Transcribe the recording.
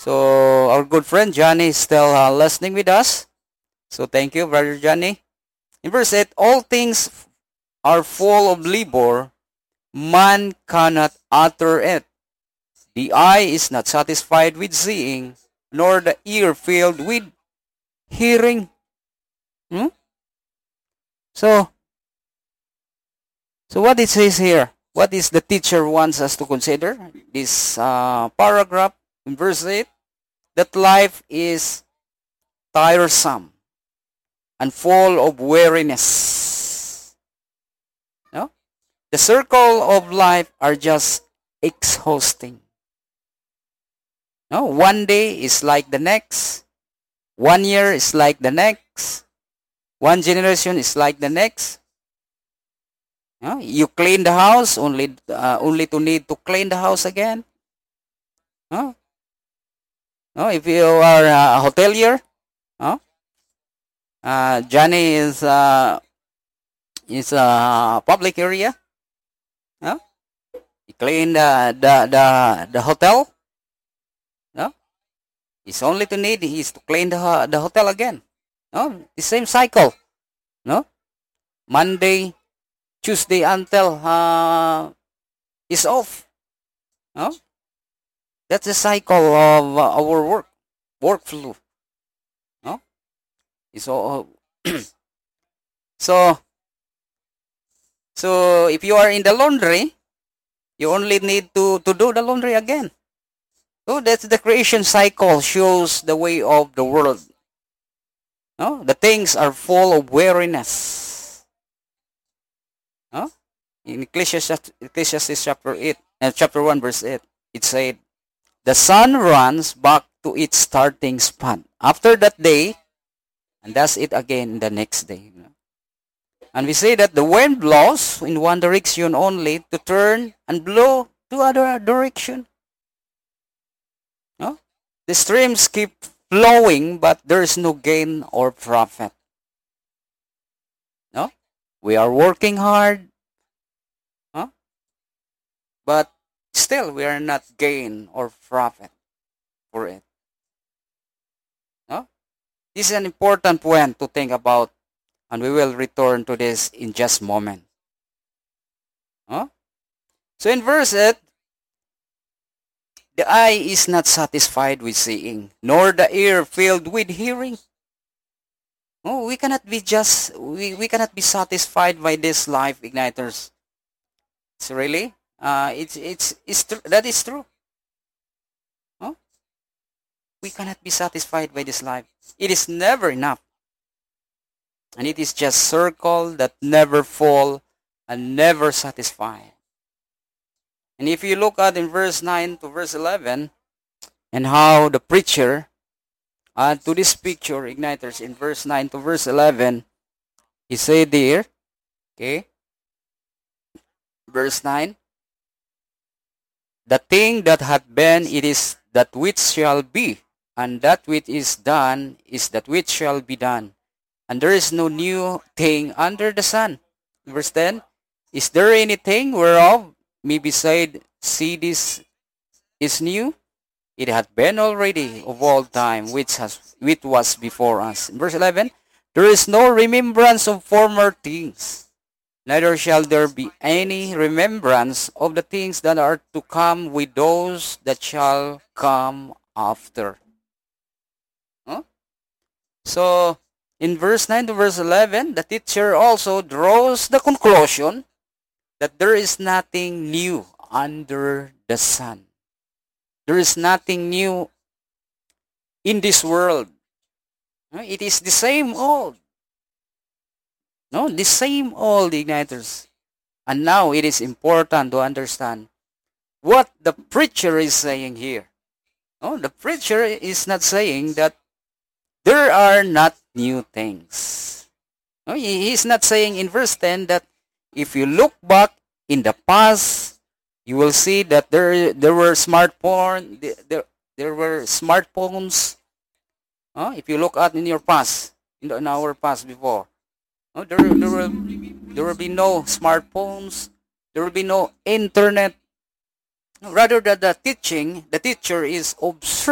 So our good friend Johnny is still listening with us. So thank you, brother Johnny. In verse 8, all things are full of labor, man cannot utter it. The eye is not satisfied with seeing, nor the ear filled with hearing. Hmm? So, so what it says here? What is the teacher wants us to consider? This paragraph in verse 8, that life is tiresome and full of weariness. No? The circle of life are just exhausting. No? One day is like the next. 1 year is like the next. One generation is like the next. No? You clean the house only to need to clean the house again. No? No? If you are a hotelier, no? Johnny is a public area. No? You clean the hotel. No? It's only to need is to clean the hotel again. No? The same cycle. No? Monday, Tuesday until is off. No? That's the cycle of our workflow. No? It's all, so so if you are in the laundry, you only need to do the laundry again. So that's the creation cycle shows the way of the world. No? The things are full of weariness. No? In Ecclesiastes chapter 8, chapter 1 verse 8, it said, the sun runs back to its starting spot after that day, and does it again the next day. And we say that the wind blows in one direction only to turn and blow to other direction. No? The streams keep flowing, but there is no gain or profit. No? We are working hard, no? But still we are not gain or profit for it. No? This is an important point to think about, and we will return to this in just a moment. No? So in verse 8, the eye is not satisfied with seeing, nor the ear filled with hearing. Oh, we cannot be satisfied by this life, igniters. It's really, that is true. Oh, we cannot be satisfied by this life. It is never enough, and it is just circle that never fall and never satisfy. And if you look at in verse 9 to verse 11, and how the preacher to this picture, igniters, in verse 9 to verse 11, he said there, okay, verse 9, the thing that hath been, it is that which shall be, and that which is done is that which shall be done. And there is no new thing under the sun. Verse 10, is there anything whereof may be said, see, this is new? It hath been already of all time which was before us. In verse 11, there is no remembrance of former things, neither shall there be any remembrance of the things that are to come with those that shall come after. Huh? So, in verse 9 to verse 11, the teacher also draws the conclusion that there is nothing new under the sun. There is nothing new in this world. It is the same old. No, the same old, igniters. And now it is important to understand what the preacher is saying here. No, the preacher is not saying that there are not new things. No, he is not saying in verse 10 that if you look back in the past, you will see that there were there were smartphones. If you look at in your past, in our past before, there will be no smartphones. There will be no internet. Rather than the teacher is observing